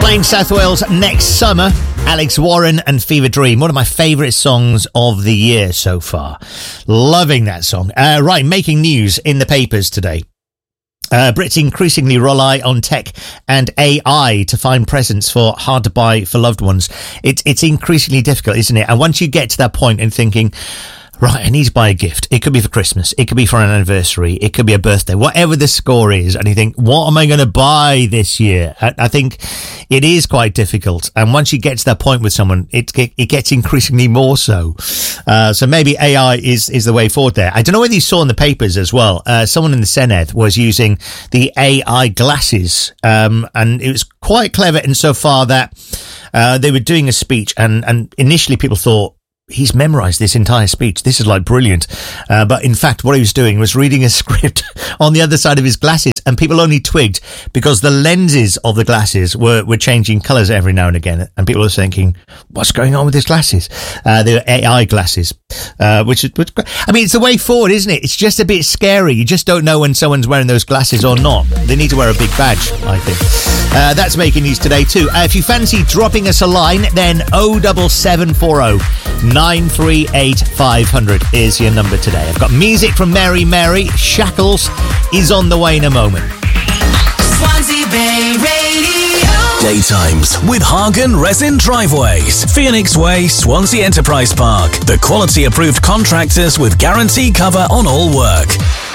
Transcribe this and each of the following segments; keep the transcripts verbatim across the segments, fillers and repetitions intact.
Playing South Wales next summer, Alex Warren and Fever Dream, one of my favourite songs of the year so far. Loving that song. Uh, right, making news in the papers today. Uh, Brits increasingly rely on tech and A I to find presents for hard to buy for loved ones. It's it's increasingly difficult, isn't it? And once you get to that point and thinking, right, I need to buy a gift. It could be for Christmas. It could be for an anniversary. It could be a birthday. Whatever the score is. And you think, what am I going to buy this year? I, I think it is quite difficult. And once you get to that point with someone, it it gets increasingly more so. Uh, so maybe A I is, is the way forward there. I don't know whether you saw in the papers as well. Uh, someone in the Senedd was using the A I glasses. Um, and it was quite clever insofar that uh, they were doing a speech. And, and initially people thought, he's memorized this entire speech. This is like brilliant. Uh, but in fact, what he was doing was reading a script on the other side of his glasses, and people only twigged because the lenses of the glasses were, were changing colours every now and again. And people were thinking, what's going on with his glasses? Uh, they were A I glasses, uh, which is, which, I mean, it's the way forward, isn't it? It's just a bit scary. You just don't know when someone's wearing those glasses or not. They need to wear a big badge, I think. Uh, that's making news today too. Uh, if you fancy dropping us a line, then oh seven seven four oh nine three eight five hundred is your number today. I've got music from Mary Mary. Shackles is on the way in a moment. Swansea Bay Radio. Daytimes with Hagen Resin Driveways, Phoenix Way, Swansea Enterprise Park. The quality approved contractors with guarantee cover on all work.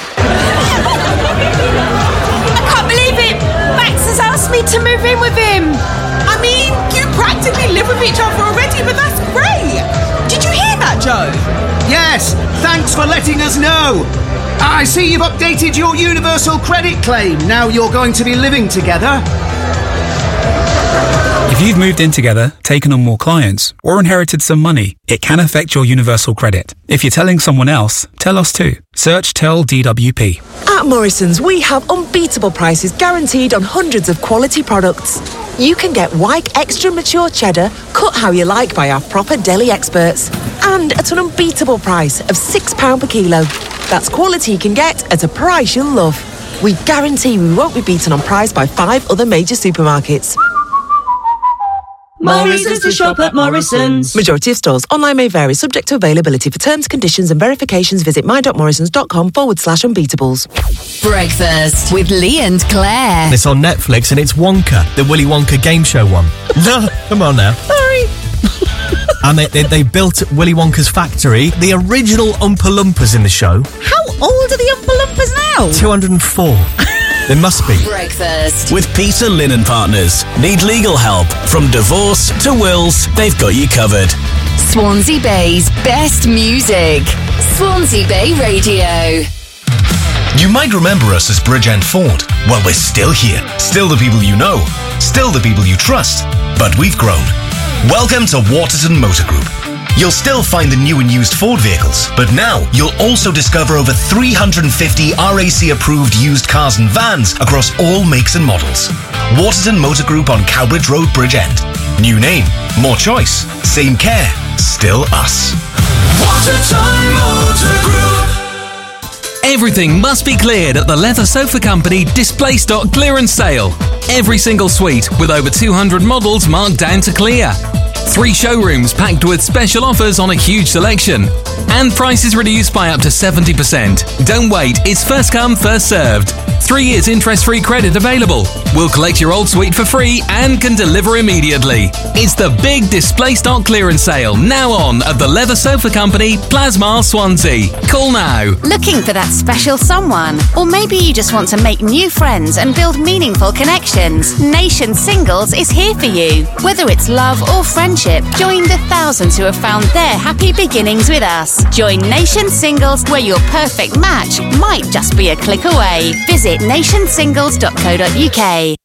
I can't believe it! Max has asked me to move in with him. I mean, you practically live with each other already, but that's great. Did you hear that, Joe? Yes, thanks for letting us know. I see you've updated your universal credit claim. Now you're going to be living together. If you've moved in together, taken on more clients, or inherited some money, it can affect your universal credit. If you're telling someone else, tell us too. Search Tell D W P. At Morrison's, we have unbeatable prices guaranteed on hundreds of quality products. You can get Wyke Extra Mature Cheddar, cut how you like by our proper deli experts. And at an unbeatable price of six pounds per kilo. That's quality you can get at a price you'll love. We guarantee we won't be beaten on price by five other major supermarkets. Morrison's to shop at Morrison's. Majority of stores. Online may vary, subject to availability. For terms, conditions and verifications, visit my.morrisons.com forward slash unbeatables. Breakfast with Lee and Claire. It's on Netflix and it's Wonka, the Willy Wonka game show one. No, come on now. Sorry. And they, they, they built Willy Wonka's factory. The original Oompa Loompas in the show. How old are the Oompa Loompas now? two hundred and four. There must be. Breakfast with Peter Lynn and Partners. Need legal help? From divorce to wills, they've got you covered. Swansea Bay's best music. Swansea Bay Radio. You might remember us as Bridgend Ford. Well, we're still here. Still the people you know. Still the people you trust. But we've grown. Welcome to Waterton Motor Group. You'll still find the new and used Ford vehicles, but now you'll also discover over three hundred fifty R A C approved used cars and vans across all makes and models. Waterton Motor Group on Cowbridge Road, Bridgend. New name, more choice, same care, still us. Waterton Motor Group. Everything must be cleared at the Leather Sofa Company display stock clearance sale. Every single suite with over two hundred models marked down to clear. Three showrooms packed with special offers on a huge selection. And prices reduced by up to seventy percent. Don't wait, it's first come, first served. Three years interest-free credit available. We'll collect your old suite for free and can deliver immediately. It's the big display stock clearance sale now on at the Leather Sofa Company, Plasmar, Swansea. Call now. Looking for that special someone? Or maybe you just want to make new friends and build meaningful connections? Nation Singles is here for you. Whether it's love or friendship, join the thousands who have found their happy beginnings with us. Join Nation Singles, where your perfect match might just be a click away. Visit nation singles dot co dot uk.